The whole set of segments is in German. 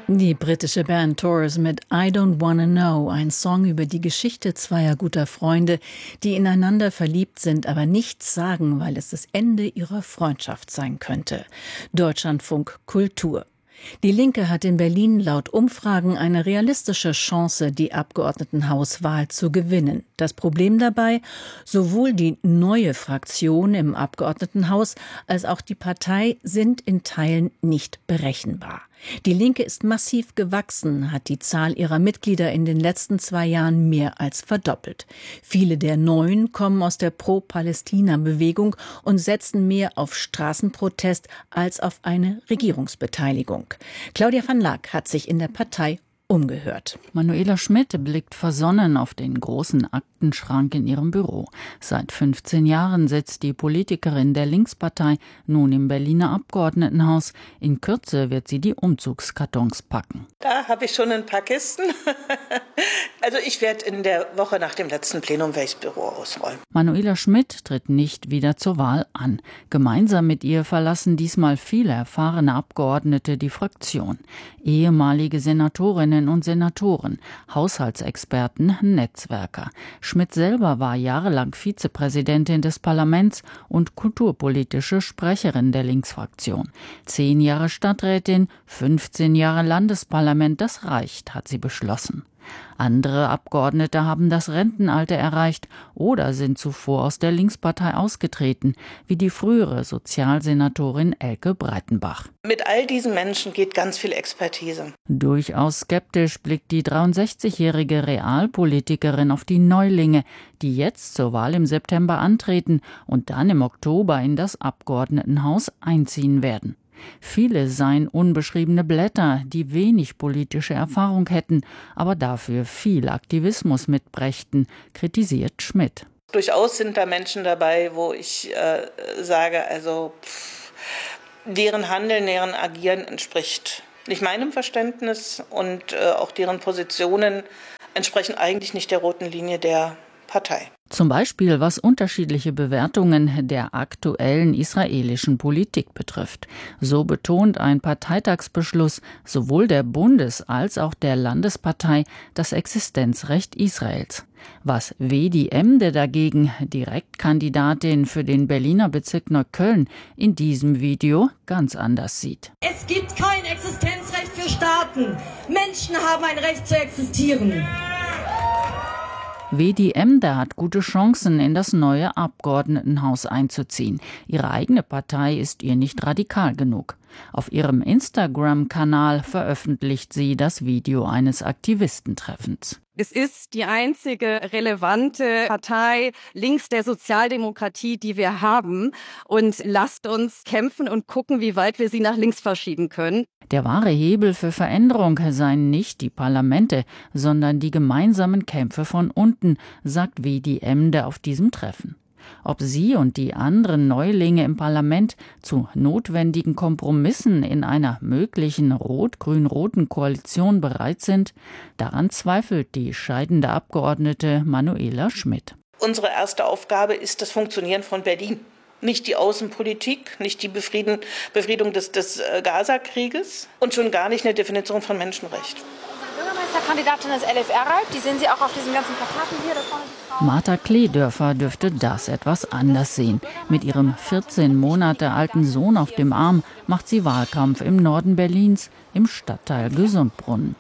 Die britische Band Taurus mit I Don't Wanna Know, ein Song über die Geschichte zweier guter Freunde, die ineinander verliebt sind, aber nichts sagen, weil es das Ende ihrer Freundschaft sein könnte. Deutschlandfunk Kultur. Die Linke hat in Berlin laut Umfragen eine realistische Chance, die Abgeordnetenhauswahl zu gewinnen. Das Problem dabei: sowohl die neue Fraktion im Abgeordnetenhaus als auch die Partei sind in Teilen nicht berechenbar. Die Linke ist massiv gewachsen, hat die Zahl ihrer Mitglieder in den letzten 2 Jahren mehr als verdoppelt. Viele der Neuen kommen aus der Pro-Palästina-Bewegung und setzen mehr auf Straßenprotest als auf eine Regierungsbeteiligung. Claudia van Laak hat sich in der Partei umgehört. Manuela Schmidt blickt versonnen auf den großen Aktenschrank in ihrem Büro. Seit 15 Jahren sitzt die Politikerin der Linkspartei nun im Berliner Abgeordnetenhaus. In Kürze wird sie die Umzugskartons packen. Da habe ich schon ein paar Kisten. Also ich werde in der Woche nach dem letzten Plenum das Büro ausräumen. Manuela Schmidt tritt nicht wieder zur Wahl an. Gemeinsam mit ihr verlassen diesmal viele erfahrene Abgeordnete die Fraktion. Ehemalige Senatorinnen und Senatoren, Haushaltsexperten, Netzwerker. Schmidt selber war jahrelang Vizepräsidentin des Parlaments und kulturpolitische Sprecherin der Linksfraktion. 10 Jahre Stadträtin, 15 Jahre Landesparlament, das reicht, hat sie beschlossen. Andere Abgeordnete haben das Rentenalter erreicht oder sind zuvor aus der Linkspartei ausgetreten, wie die frühere Sozialsenatorin Elke Breitenbach. Mit all diesen Menschen geht ganz viel Expertise. Durchaus skeptisch blickt die 63-jährige Realpolitikerin auf die Neulinge, die jetzt zur Wahl im September antreten und dann im Oktober in das Abgeordnetenhaus einziehen werden. Viele seien unbeschriebene Blätter, die wenig politische Erfahrung hätten, aber dafür viel Aktivismus mitbrächten, kritisiert Schmidt. Durchaus sind da Menschen dabei, wo ich sage, also deren Handeln, deren Agieren entspricht nicht meinem Verständnis und auch deren Positionen entsprechen eigentlich nicht der roten Linie der Partei. Zum Beispiel was unterschiedliche Bewertungen der aktuellen israelischen Politik betrifft. So betont ein Parteitagsbeschluss sowohl der Bundes- als auch der Landespartei das Existenzrecht Israels. Was Wedi Emde dagegen, Direktkandidatin für den Berliner Bezirk Neukölln, in diesem Video ganz anders sieht. Es gibt kein Existenzrecht für Staaten. Menschen haben ein Recht zu existieren. Wedi Emde hat gute Chancen, in das neue Abgeordnetenhaus einzuziehen. Ihre eigene Partei ist ihr nicht radikal genug. Auf ihrem Instagram-Kanal veröffentlicht sie das Video eines Aktivistentreffens. Es ist die einzige relevante Partei links der Sozialdemokratie, die wir haben. Und lasst uns kämpfen und gucken, wie weit wir sie nach links verschieben können. Der wahre Hebel für Veränderung seien nicht die Parlamente, sondern die gemeinsamen Kämpfe von unten, sagt Wedi Emde auf diesem Treffen. Ob sie und die anderen Neulinge im Parlament zu notwendigen Kompromissen in einer möglichen rot-grün-roten Koalition bereit sind, daran zweifelt die scheidende Abgeordnete Manuela Schmidt. Unsere erste Aufgabe ist das Funktionieren von Berlin. Nicht die Außenpolitik, nicht die Befriedung des Gaza-Krieges und schon gar nicht eine Definition von Menschenrecht. Bürgermeisterkandidatin ist Elif Eralp, die sehen Sie auch auf diesen ganzen Plakaten hier. Da vorne Martha Kledörfer dürfte das etwas anders sehen. Mit ihrem 14 Monate alten Sohn auf dem Arm macht sie Wahlkampf im Norden Berlins, im Stadtteil Gesundbrunnen.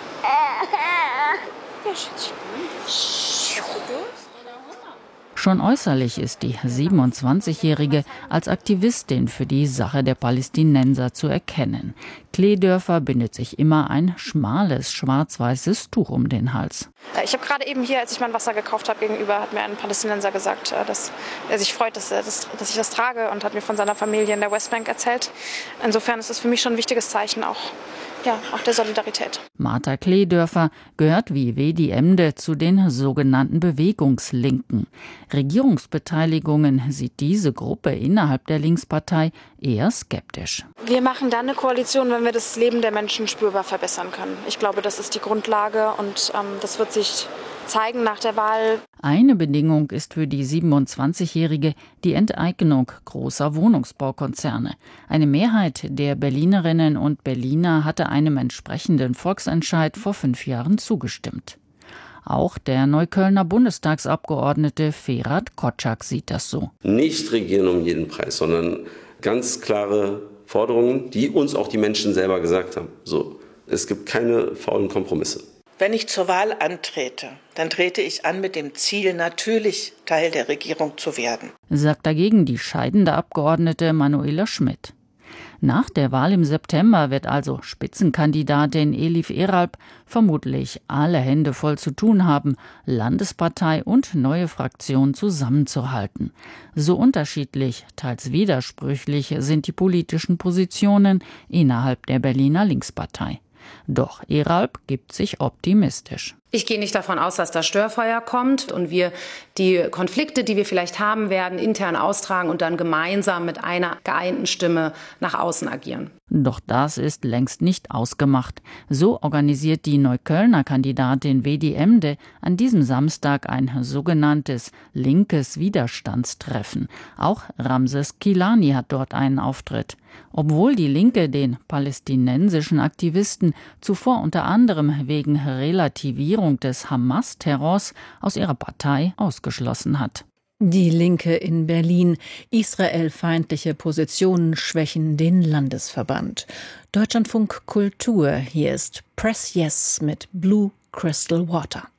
Schon äußerlich ist die 27-Jährige als Aktivistin für die Sache der Palästinenser zu erkennen. Kledörfer bindet sich immer ein schmales, schwarz-weißes Tuch um den Hals. Ich habe gerade eben hier, als ich mein Wasser gekauft habe, gegenüber hat mir ein Palästinenser gesagt, dass er sich freut, dass ich das trage, und hat mir von seiner Familie in der Westbank erzählt. Insofern ist es für mich schon ein wichtiges Zeichen auch der Solidarität. Martha Kledörfer gehört wie Wedi Emde zu den sogenannten Bewegungslinken. Regierungsbeteiligungen sieht diese Gruppe innerhalb der Linkspartei eher skeptisch. Wir machen dann eine Koalition, wenn wir das Leben der Menschen spürbar verbessern können. Ich glaube, das ist die Grundlage, und das wird sich zeigen nach der Wahl. Eine Bedingung ist für die 27-Jährige die Enteignung großer Wohnungsbaukonzerne. Eine Mehrheit der Berlinerinnen und Berliner hatte einem entsprechenden Volksentscheid vor 5 Jahren zugestimmt. Auch der Neuköllner Bundestagsabgeordnete Ferhat Kotschak sieht das so. Nicht regieren um jeden Preis, sondern ganz klare Forderungen, die uns auch die Menschen selber gesagt haben. So, es gibt keine faulen Kompromisse. Wenn ich zur Wahl antrete, dann trete ich an mit dem Ziel, natürlich Teil der Regierung zu werden, sagt dagegen die scheidende Abgeordnete Manuela Schmidt. Nach der Wahl im September wird also Spitzenkandidatin Elif Eralp vermutlich alle Hände voll zu tun haben, Landespartei und neue Fraktion zusammenzuhalten. So unterschiedlich, teils widersprüchlich sind die politischen Positionen innerhalb der Berliner Linkspartei. Doch Eralp gibt sich optimistisch. Ich gehe nicht davon aus, dass das Störfeuer kommt und wir die Konflikte, die wir vielleicht haben werden, intern austragen und dann gemeinsam mit einer geeinten Stimme nach außen agieren. Doch das ist längst nicht ausgemacht. So organisiert die Neuköllner Kandidatin Vedi Emde an diesem Samstag ein sogenanntes linkes Widerstandstreffen. Auch Ramses Kilani hat dort einen Auftritt. Obwohl die Linke den palästinensischen Aktivisten zuvor unter anderem wegen Relativierung des Hamas-Terrors aus ihrer Partei ausgeschlossen hat. Die Linke in Berlin. Israelfeindliche Positionen schwächen den Landesverband. Deutschlandfunk Kultur. Hier ist Press Yes mit Blue Crystal Water.